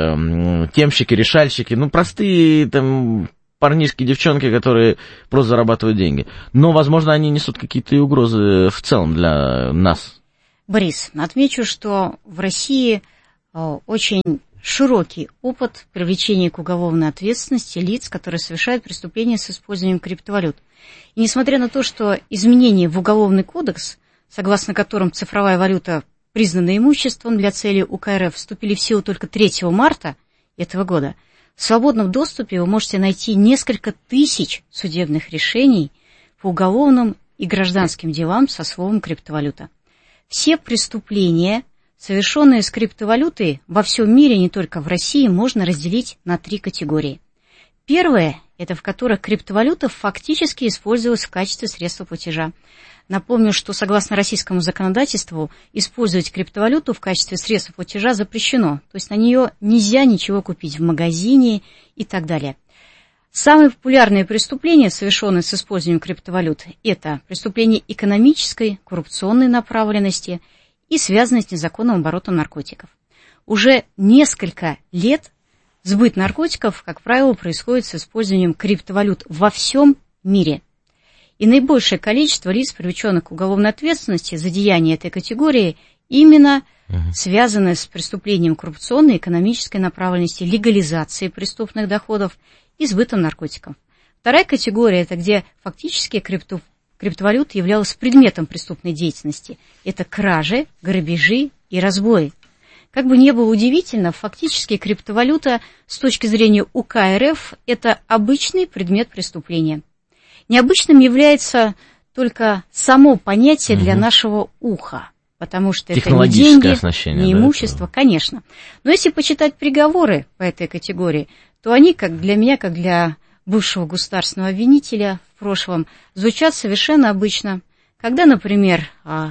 темщики, решальщики, ну, простые там парнишки, девчонки, которые просто зарабатывают деньги. Но, возможно, они несут какие-то и угрозы в целом для нас. Борис, отмечу, что в России очень широкий опыт привлечения к уголовной ответственности лиц, которые совершают преступления с использованием криптовалют. И несмотря на то, что изменения в Уголовный кодекс, согласно которым цифровая валюта признана имуществом для целей УК РФ, вступили в силу только третьего марта этого года, в свободном доступе вы можете найти несколько тысяч судебных решений по уголовным и гражданским делам со словом криптовалюта. Все преступления, совершенные с криптовалютой во всем мире, не только в России, можно разделить на три категории. Первая – это в которых криптовалюта фактически использовалась в качестве средства платежа. Напомню, что согласно российскому законодательству использовать криптовалюту в качестве средства платежа запрещено, то есть на нее нельзя ничего купить в магазине и так далее. Самые популярные преступления, совершенные с использованием криптовалют, это преступления экономической, коррупционной направленности и связанные с незаконным оборотом наркотиков. Уже несколько лет сбыт наркотиков, как правило, происходит с использованием криптовалют во всем мире. И наибольшее количество лиц, привлеченных к уголовной ответственности за деяния этой категории, именно uh-huh. связаны с преступлением коррупционной и экономической направленности, легализацией преступных доходов и сбытом наркотиков. Вторая категория – это где фактически крипто Криптовалюта являлась предметом преступной деятельности. Это кражи, грабежи и разбои. Как бы ни было удивительно, фактически криптовалюта с точки зрения УК РФ – это обычный предмет преступления. Необычным является только само понятие для угу. нашего уха, потому что это не деньги, не имущество, да, конечно. Но если почитать приговоры по этой категории, то они, как для меня, как для бывшего государственного обвинителя в прошлом, звучат совершенно обычно. Когда, например,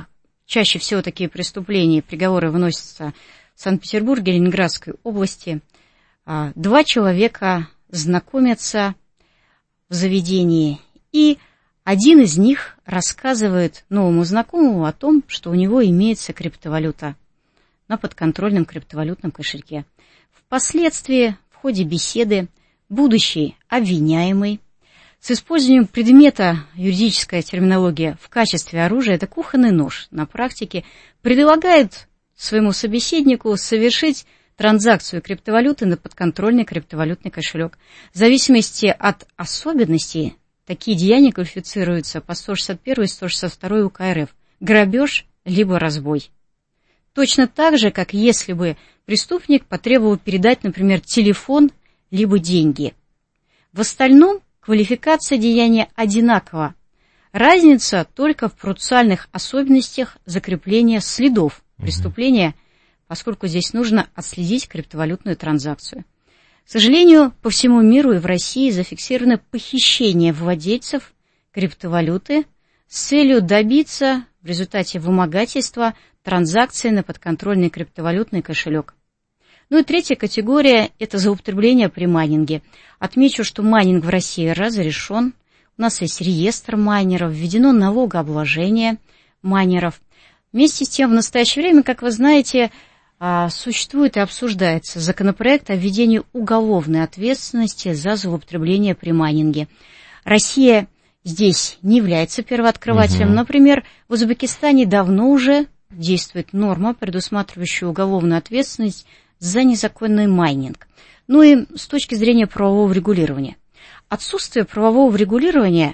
чаще всего такие преступления, приговоры выносятся в Санкт-Петербурге, Ленинградской области, два человека знакомятся в заведении, и один из них рассказывает новому знакомому о том, что у него имеется криптовалюта на подконтрольном криптовалютном кошельке. Впоследствии, в ходе беседы, будущий обвиняемый с использованием предмета, юридическая терминология, в качестве оружия, это кухонный нож, на практике предлагает своему собеседнику совершить транзакцию криптовалюты на подконтрольный криптовалютный кошелек. В зависимости от особенностей, такие деяния квалифицируются по сто шестьдесят первой и сто шестьдесят второй УК РФ. Грабеж либо разбой. Точно так же, как если бы преступник потребовал передать, например, телефон либо деньги. В остальном квалификация деяния одинакова. Разница только в процессуальных особенностях закрепления следов преступления, поскольку здесь нужно отследить криптовалютную транзакцию. К сожалению, по всему миру и в России зафиксировано похищение владельцев криптовалюты с целью добиться в результате вымогательства транзакции на подконтрольный криптовалютный кошелек. Ну и третья категория – это злоупотребление при майнинге. Отмечу, что майнинг в России разрешен. У нас есть реестр майнеров, введено налогообложение майнеров. Вместе с тем, в настоящее время, как вы знаете, существует и обсуждается законопроект о введении уголовной ответственности за злоупотребление при майнинге. Россия здесь не является первооткрывателем. Угу. Например, в Узбекистане давно уже действует норма, предусматривающая уголовную ответственность за незаконный майнинг. Ну и с точки зрения правового регулирования. Отсутствие правового регулирования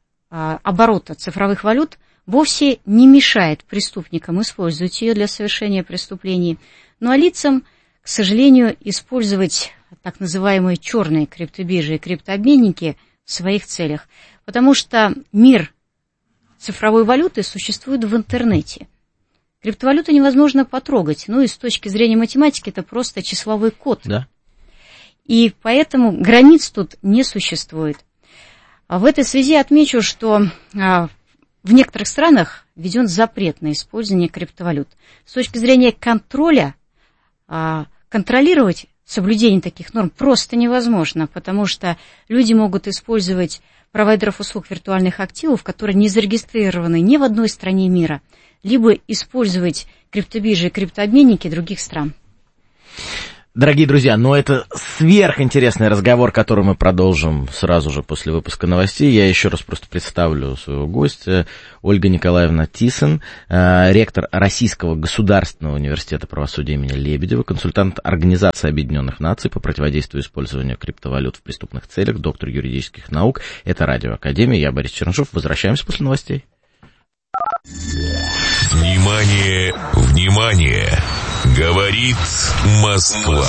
а, оборота цифровых валют вовсе не мешает преступникам использовать ее для совершения преступлений, ну а лицам, к сожалению, использовать так называемые черные криптобиржи и криптообменники в своих целях, потому что мир цифровой валюты существует в интернете. Криптовалюту невозможно потрогать, ну и с точки зрения математики это просто числовой код. Да. И поэтому границ тут не существует. В этой связи отмечу, что в некоторых странах введен запрет на использование криптовалют. С точки зрения контроля, контролировать соблюдение таких норм просто невозможно, потому что люди могут использовать провайдеров услуг виртуальных активов, которые не зарегистрированы ни в одной стране мира, либо использовать криптобиржи и криптообменники других стран. Дорогие друзья, ну это сверхинтересный разговор, который мы продолжим сразу же после выпуска новостей. Я еще раз просто представлю своего гостя. Ольга Николаевна Тиссон, э, ректор Российского государственного университета правосудия имени Лебедева, консультант Организации Объединенных Наций по противодействию использованию криптовалют в преступных целях, доктор юридических наук. Это Радио Академия, я Борис Чернышов. Возвращаемся после новостей. Внимание, внимание! Говорит Москва.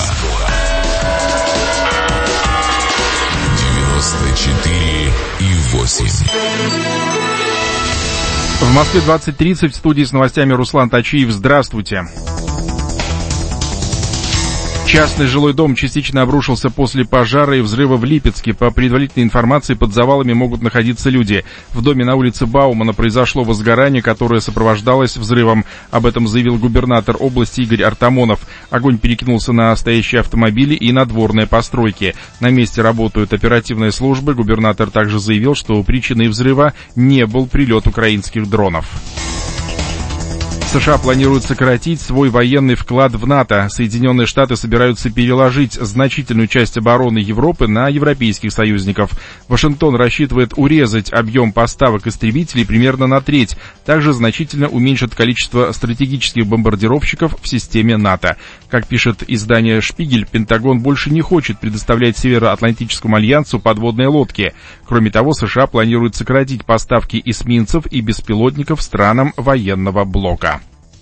девяносто четыре и восемь. В Москве двадцать тридцать, в студии с новостями Руслан Тачиев. Здравствуйте. Частный жилой дом частично обрушился после пожара и взрыва в Липецке. По предварительной информации, под завалами могут находиться люди. В доме на улице Баумана произошло возгорание, которое сопровождалось взрывом. Об этом заявил губернатор области Игорь Артамонов. Огонь перекинулся на стоящие автомобили и надворные постройки. На месте работают оперативные службы. Губернатор также заявил, что причиной взрыва не был прилет украинских дронов. США планируют сократить свой военный вклад в НАТО. Соединенные Штаты собираются переложить значительную часть обороны Европы на европейских союзников. Вашингтон рассчитывает урезать объем поставок истребителей примерно на треть. Также значительно уменьшит количество стратегических бомбардировщиков в системе НАТО. Как пишет издание «Шпигель», Пентагон больше не хочет предоставлять Североатлантическому альянсу подводные лодки. Кроме того, США планируют сократить поставки эсминцев и беспилотников странам военного блока.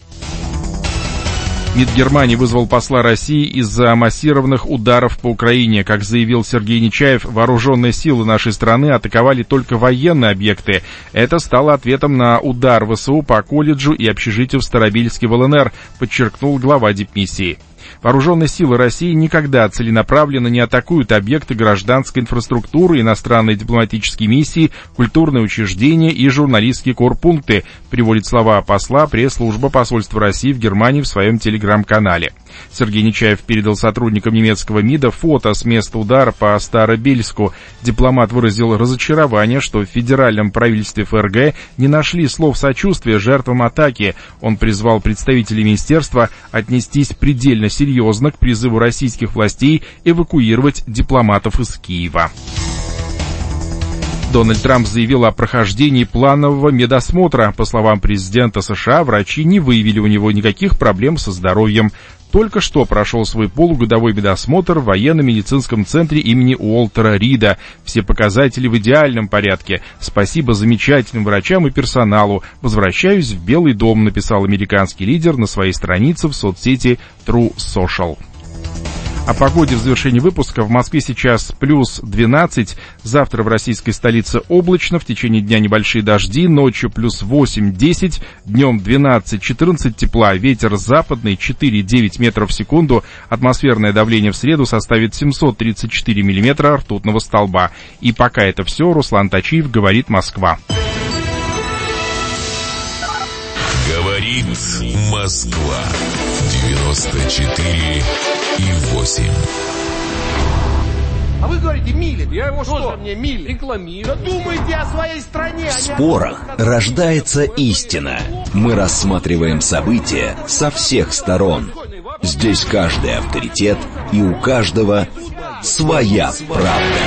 МИД Германии вызвал посла России из-за массированных ударов по Украине. Как заявил Сергей Нечаев, вооруженные силы нашей страны атаковали только военные объекты. Это стало ответом на удар ВСУ по колледжу и общежитию в Старобельске в ЛНР, подчеркнул глава дипмиссии. Вооруженные силы России никогда целенаправленно не атакуют объекты гражданской инфраструктуры, иностранные дипломатические миссии, культурные учреждения и журналистские корпункты, приводит слова посла пресс-служба посольства России в Германии в своем телеграм-канале. Сергей Нечаев передал сотрудникам немецкого МИДа фото с места удара по Старобельску. Дипломат выразил разочарование, что в федеральном правительстве ФРГ не нашли слов сочувствия жертвам атаки. Он призвал представителей министерства отнестись предельно серьезно к призыву российских властей эвакуировать дипломатов из Киева. Дональд Трамп заявил о прохождении планового медосмотра. По словам президента США, врачи не выявили у него никаких проблем со здоровьем. Только что прошел свой полугодовой медосмотр в военно-медицинском центре имени Уолтера Рида. Все показатели в идеальном порядке. Спасибо замечательным врачам и персоналу. Возвращаюсь в Белый дом, написал американский лидер на своей странице в соцсети True Social. О погоде в завершении выпуска. В Москве сейчас плюс двенадцать, завтра в российской столице облачно, в течение дня небольшие дожди, ночью плюс восемь-десять, днем двенадцать-четырнадцать тепла, ветер западный четыре-девять метров в секунду, атмосферное давление в среду составит семьсот тридцать четыре миллиметра ртутного столба. И пока это все, Руслан Тачиев, говорит Москва. Говорит Москва. девяносто четыре и восемь. А вы говорите, милит. Я его что? Мне милит. Рекламирую. Да думайте о своей стране. В спорах рождается истина. Мы рассматриваем события со всех сторон. Здесь каждый авторитет, и у каждого своя правда.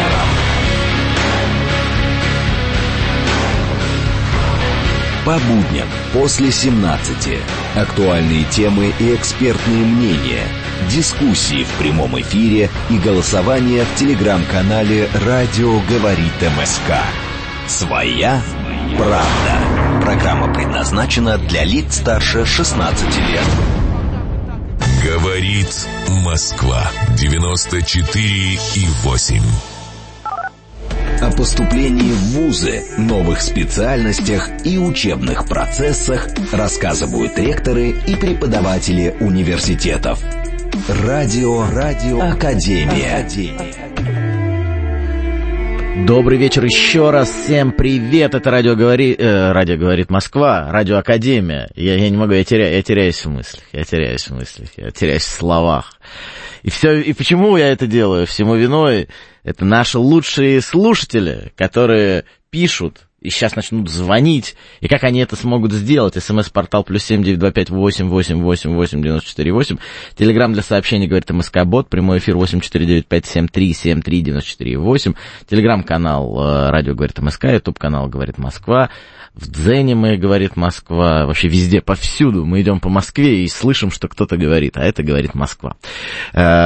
По будням после семнадцати. Актуальные темы и экспертные мнения. Дискуссии в прямом эфире и голосование в телеграм-канале «Радио говорит МСК». Своя правда. Программа предназначена для лиц старше шестнадцати лет. Говорит Москва. девяносто четыре и восемь. О поступлении в вузы, новых специальностях и учебных процессах рассказывают ректоры и преподаватели университетов. Радио, радио, Академия. Добрый вечер еще раз, всем привет, это радио, говори, э, радио говорит Москва, радио Академия. Я, я не могу, я теряюсь, я теряюсь в мыслях, я теряюсь в мыслях, я теряюсь в словах. И все, и почему я это делаю? Всему виной это наши лучшие слушатели, которые пишут и сейчас начнут звонить. И как они это смогут сделать? СМС-портал плюс семь девять два пять восемь восемь восемь восемь девяносто четыре восемь. Телеграм для сообщений говорит МСК-бот. Прямой эфир восемь четыре девять пять семь три семь три девяносто четыре восемь. Телеграм-канал э, радио говорит МСК. Ютуб-канал говорит Москва. В Дзене мы говорит Москва. Вообще везде, повсюду мы идем по Москве и слышим, что кто-то говорит. А это говорит Москва. Э,